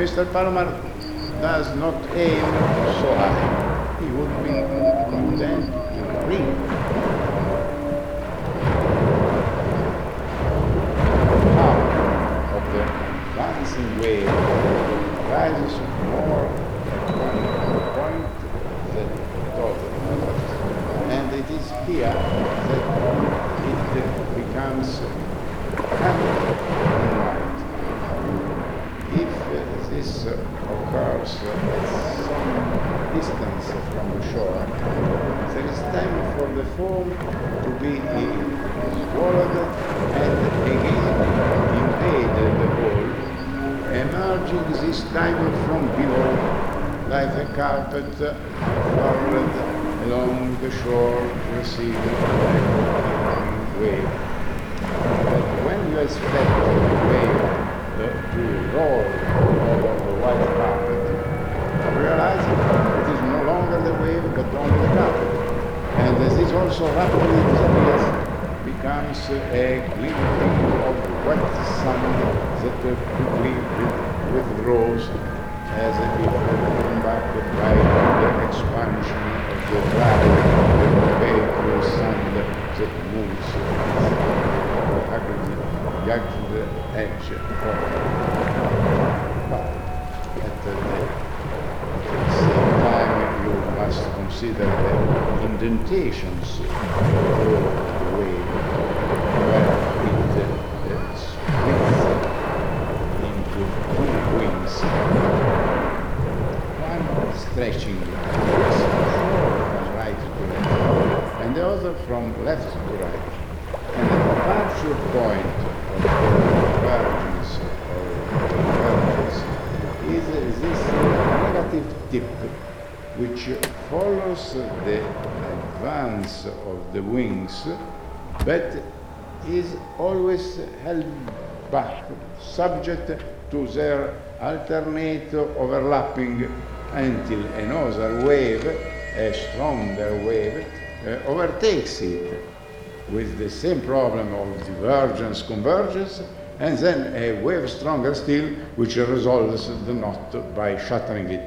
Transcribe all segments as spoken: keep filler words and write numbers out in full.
Mister Palomar does not aim so high. He would be content to read. Power of the advancing wave rises more at one point than at other, and it is here that it becomes hammered and light. If uh, this uh, occurs uh, at some distance from the shore, there is time for the foam to be swallowed and again invade the hole, emerging this time from below like a carpet furrowed along the shore receiving the wave. But when you expect the wave to roll over the white carpet, realize it is no longer the wave but only the carpet. And as this also rapidly disappears, becomes a glimpse of wet sand that quickly withdraws as if driven back by the expansion of the dry, vacuous sand that moves the jagged edge forward. But at the same time, you must consider the indentations through the wave where it uh, splits into two wings, one stretching from right to left, and the other from left to right. And the departure point of the convergence or convergence is this negative tip which follows the advance of the wings but is always held back, subject to their alternate overlapping until another wave, a stronger wave, uh, overtakes it with the same problem of divergence, convergence, and then a wave stronger still, which resolves the knot by shattering it.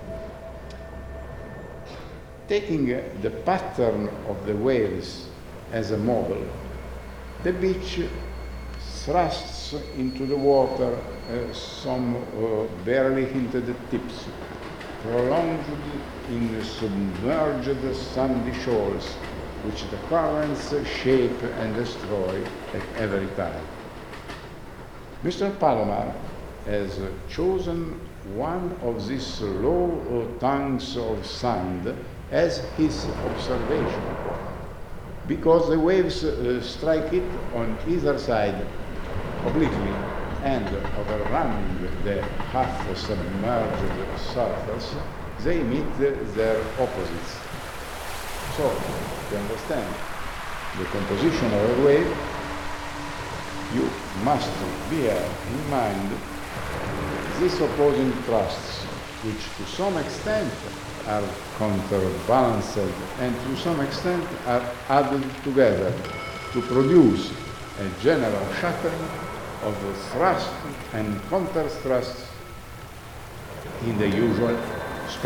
Taking the pattern of the waves as a model, the beach thrusts into the water uh, some uh, barely hinted tips, prolonged in submerged sandy shoals, which the currents shape and destroy at every tide. Mister Palomar has chosen one of these low tongues of sand as his observation, because the waves uh, strike it on either side obliquely and overrunning the half-submerged surface, they meet their opposites. So, to understand the composition of a wave, you must bear in mind these opposing thrusts, which to some extent are counterbalanced and to some extent are added together to produce a general shattering of the thrust and counter thrusts in the usual